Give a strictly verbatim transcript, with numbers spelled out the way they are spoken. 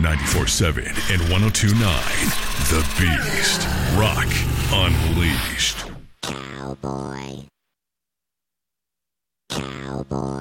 ninety-four point seven and one oh two point nine. The Beast. Rock Unleashed. Cowboy. Cowboy.